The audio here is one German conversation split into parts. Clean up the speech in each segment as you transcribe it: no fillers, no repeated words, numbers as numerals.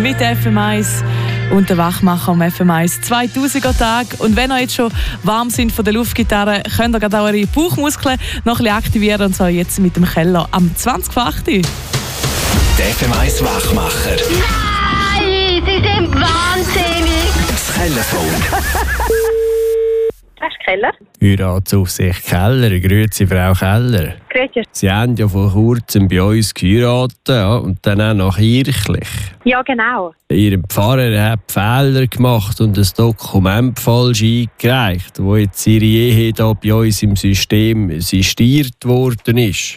mit FM1 und der Wachmacher am FM1 2000er Tag. Und wenn ihr jetzt schon warm sind von der Luftgitarre, könnt ihr gerade auch eure Bauchmuskeln noch ein bisschen aktivieren. Und zwar jetzt mit dem Keller am 20:08. Der FM1 Wachmacher. Nein, Sie sind wahnsinnig. Das Kellerphone. Hast du Keller? Heiratsaufsicht Keller, grüezi Frau Keller. Grüezi. Sie haben ja vor kurzem bei uns geheiratet, ja, und dann auch noch kirchlich. Ja, genau. Ihr Pfarrer hat Fehler gemacht und ein Dokument falsch eingereicht, wo jetzt Ihre Ehe da bei uns im System sistiert worden ist.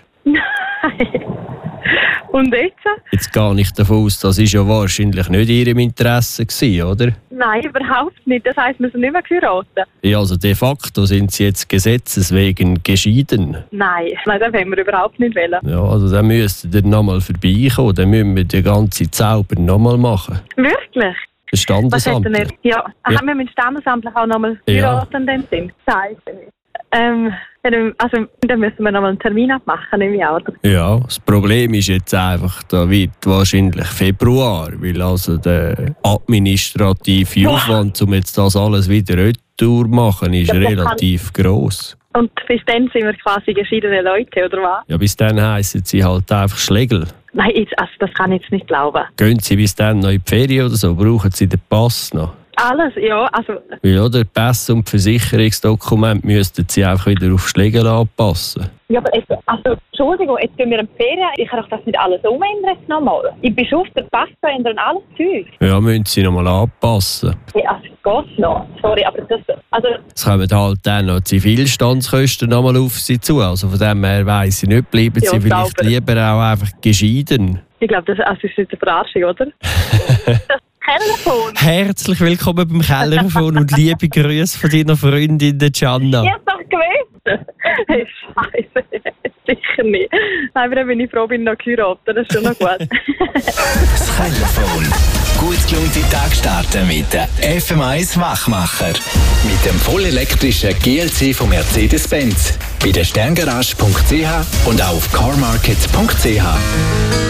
Und jetzt? Jetzt gehe ich davon aus, das war ja wahrscheinlich nicht in Ihrem Interesse gewesen, oder? Nein, überhaupt nicht. Das heisst, wir sind nicht mehr geheiratet. Ja, also de facto sind Sie jetzt gesetzeswegen geschieden. Nein, das wollen wir überhaupt nicht wollen. Ja, also dann müssten ihr nochmal vorbeikommen, dann müssen wir den ganzen Zauber nochmal machen. Wirklich? Das Standesamt. Ja, haben wir mit Standesamtlich auch nochmal heiraten in dem Sinn? Scheiße. Also, dann müssen wir nochmal einen Termin abmachen, nehme ich auch. Ja, das Problem ist jetzt einfach, da wird wahrscheinlich Februar, weil also der administrative Aufwand, um jetzt das alles wieder retour machen, ist relativ gross. Und bis dann sind wir quasi geschiedene Leute, oder was? Ja, bis dann heissen sie halt einfach Schlegel. Nein, das kann ich jetzt nicht glauben. Gehen Sie bis dann noch in die Ferien oder so? Brauchen Sie den Pass noch? Alles, ja, also... Weil, oder, Pass und Versicherungsdokument müssten Sie einfach wieder auf Schlegel anpassen. Ja, aber jetzt, also, Entschuldigung, jetzt gehen wir in die Ferien. Ich kann doch das nicht alles umändern jetzt nochmal. Ich bin schon auf der Pass ändern alles Zeug. Ja, müssen Sie nochmal anpassen. Ja, also, es geht noch. Sorry, aber das... Also... Es kommen halt dann noch Zivilstandskosten nochmal auf Sie zu. Also von dem her weiss ich nicht, bleiben Sie vielleicht lieber auch einfach geschieden. Ich glaube, das ist nicht eine Verarschung, oder? Kellerphone. Herzlich willkommen beim Kellerphone und liebe Grüße von deiner Freundin Gianna. Ich hab's doch gewusst. Hey, Scheiße. Sicher nicht. Nein, aber dann bin ich froh, bin ich noch geheiratet. Das ist schon noch gut. Das Kellerphone. Gut gelaunte Tag starten mit der FM1 Wachmacher. Mit dem vollelektrischen GLC von Mercedes-Benz. Bei der sterngarage.ch und auf carmarket.ch.